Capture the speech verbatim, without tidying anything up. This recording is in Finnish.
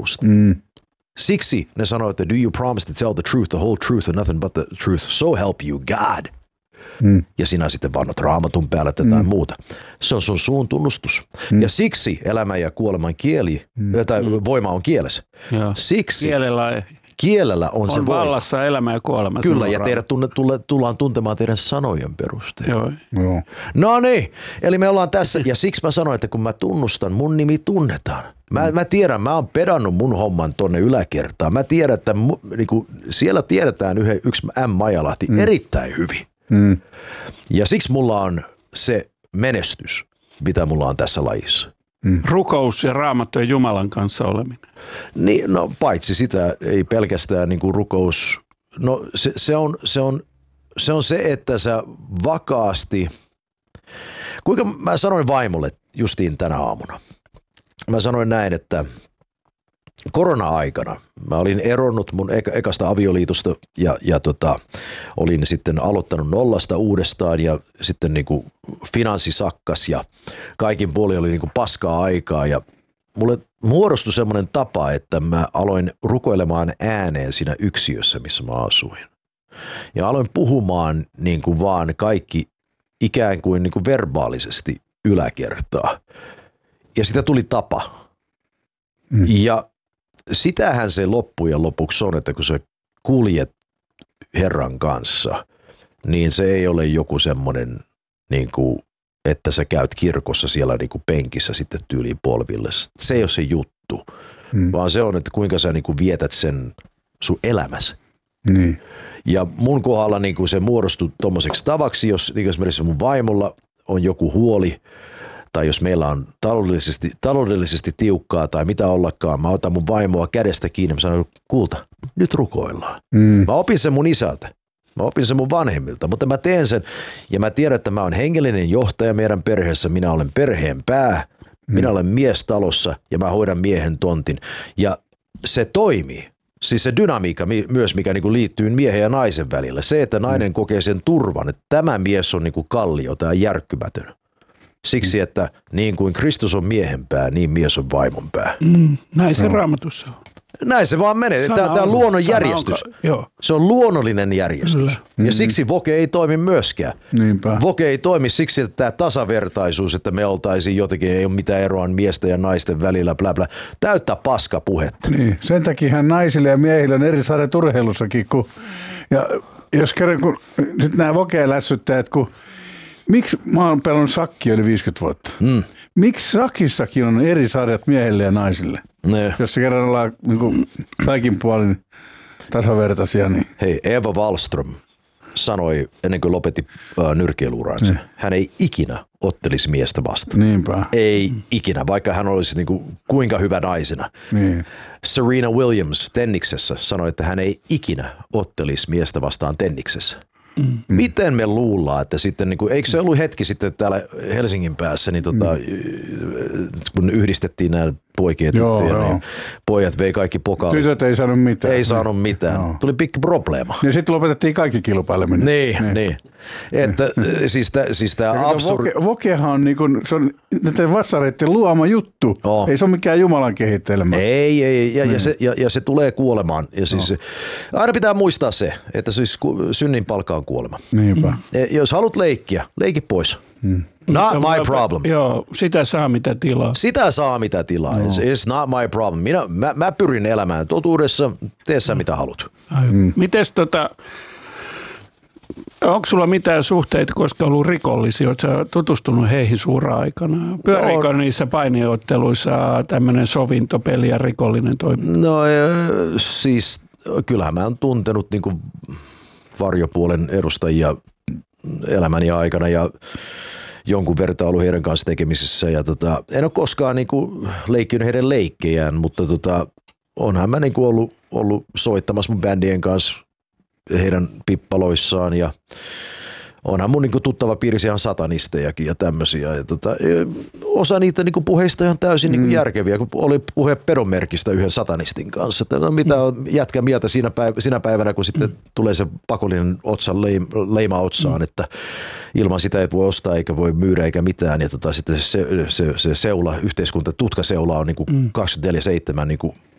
peruste. Mm. Siksi ne sanoo, että do you promise to tell the truth, the whole truth and nothing but the truth, so help you God. Mm. Ja sinä sitten vannot raamatun päälle tai mm. muuta. Se on sun suun tunnustus. Mm. Ja siksi elämän ja kuoleman kieli, mm. tai voima on kielessä. Joo. Siksi kielellä, kielellä on, on se voima. Vallassa elämä ja kuolema. Kyllä, ja teidät tunne, tulle, tullaan tuntemaan teidän sanojen perusteella. Joo. Joo. No niin, eli me ollaan tässä, ja siksi mä sanoin, että kun mä tunnustan, mun nimi tunnetaan. Mä, mm. mä tiedän, mä oon pedannut mun homman tonne yläkertaan. Mä tiedän, että mu, niinku, siellä tiedetään yhden, yksi M. Majalahti mm. erittäin hyvin. Mm. Ja siksi mulla on se menestys, mitä mulla on tässä lajissa. Mm. Rukous ja Raamattu ja Jumalan kanssa oleminen. Niin, no paitsi sitä, ei pelkästään niin kuin rukous. No se, se, on, se, on, se on se, että sä vakaasti, kuinka mä sanoin vaimolle justiin tänä aamuna. Mä sanoin näin, että korona-aikana mä olin eronnut mun eka, ekasta avioliitosta ja, ja tota, olin sitten aloittanut nollasta uudestaan ja sitten niinku finanssi sakkas ja kaikin puolin oli niinku paskaa aikaa ja mulle muodostui semmoinen tapa, että mä aloin rukoilemaan ääneen siinä yksiössä, missä mä asuin. Ja aloin puhumaan niinku vaan kaikki ikään kuin niinku verbaalisesti yläkertaa. Ja sitä tuli tapa. Mm. Ja sitähän se loppujen lopuksi on, että kun sä kuljet Herran kanssa, niin se ei ole joku semmoinen, niin kuin, että sä käyt kirkossa siellä niin kuin penkissä sitten tyyliin polville. Se ei ole se juttu, mm. vaan se on, että kuinka sä niin kuin vietät sen sun elämäsi. Niin. Ja mun kohdalla niin kuin se muodostui tommoseksi tavaksi, jos esimerkiksi mun vaimolla on joku huoli, tai jos meillä on taloudellisesti, taloudellisesti tiukkaa tai mitä ollakaan, mä otan mun vaimoa kädestä kiinni ja mä sanon, kulta, nyt rukoillaan. Mm. Mä opin sen mun isältä, mä opin sen mun vanhemmilta, mutta mä teen sen ja mä tiedän, että mä oon hengellinen johtaja meidän perheessä, minä olen perheen pää, mm. minä olen mies talossa ja mä hoidan miehen tontin ja se toimii. Siis se dynamiikka myös, mikä niinku liittyy miehen ja naisen välillä, se, että nainen mm. kokee sen turvan, että tämä mies on niinku kallio tai järkkymätön. Siksi, että niin kuin Kristus on miehen pää, niin mies on vaimon pää. Mm, näin se no. Raamatussa on. Näin se vaan menee. Tämä on, on luonnon järjestys. Onko, se on luonnollinen järjestys. Kyllä. Ja mm-hmm. siksi voke ei toimi myöskään. Niinpä. Voke ei toimi siksi, että tämä tasavertaisuus, että me oltaisiin jotenkin, ei ole mitään eroa miesten ja naisten välillä, blä blä. Täyttä paskapuhetta. Niin, sen takia naisille ja miehille on eri sarjat urheilussakin. Kun, ja jos kerran, kun sitten nämä voke-lässyttäjät, kun miksi mä oon pelannut sakkia yli viisikymmentä vuotta? Mm. Miksi sakissakin on eri sarjat miehille ja naisille? Ne. Jos se kerran ollaan niin kuin kaikin puolin tasavertaisia. Niin. Hei, Eva Wallström sanoi ennen kuin lopetti äh, nyrkkeilyuraansa, niin. hän ei ikinä ottelisi miestä vastaan. Niinpä. Ei ikinä, vaikka hän olisi niin kuin, kuinka hyvä naisena. Niin. Serena Williams tenniksessä sanoi, että hän ei ikinä ottelisi miestä vastaan tenniksessä. Mm. Miten me luullaan, että sitten, niin kuin, eikö se ollut hetki sitten täällä Helsingin päässä, niin tota, mm. kun yhdistettiin nämä poikien tyttöjä, niin pojat vei kaikki pokaalit. Tytöt ei saanut mitään. Ei saanut mitään. Joo. Tuli big problema. Ja sitten lopetettiin kaikki kilpaileminen. Niin, niin. niin. Että niin. siis tämä siis absurd... Voke, vokehan on, niin kuin, se on näiden vastareiden luoma juttu. Oh. Ei se ole mikään Jumalan kehittelemä. Ei, ei. Ja, niin. ja, se, ja, ja se tulee kuolemaan. Ja siis, oh. aina pitää muistaa se, että siis synnin palkka on kuolema. Niinpä. Mm. Jos haluat leikkiä, leiki pois. Mm. Not my problem. Joo, sitä saa mitä tilaa. Sitä saa mitä tilaa. No. It's not my problem. Minä, mä, mä pyrin elämään totuudessa, tee sä mitä haluat. Mm. Mites tota, onko sulla mitään suhteita, koska ollut rikollisia? Oletko sä tutustunut heihin suura-aikana? Pyöriikö no, niissä paineotteluissa tämmöinen sovintopeli ja rikollinen toiminta? No siis kyllähän mä oon tuntenut niin kuin varjopuolen edustajia elämäni aikana ja jonkun verran ollut heidän kanssa tekemisissä ja tota, en ole koskaan niinku leikkinyt heidän leikkejään, mutta tota, onhan mä niinku ollut, ollut soittamassa mun bändien kanssa heidän pippaloissaan ja onhan mun niinku tuttava piirissä ihan satanistejakin ja tämmöisiä. Ja tota, osa niitä niinku puheista on täysin mm. niinku järkeviä, kun oli puhe pedonmerkistä yhden satanistin kanssa. Että no, mitä on jätkä mieltä siinä, päiv- siinä päivänä, kun sitten mm. tulee se pakollinen otsa, leima, leima otsaan, mm. että ilman sitä ei voi ostaa eikä voi myydä eikä mitään. Ja tota, sitten se, se, se seula, yhteiskunta, tutkaseula on niinku mm. kaksikymmentäneljä seitsemän niinku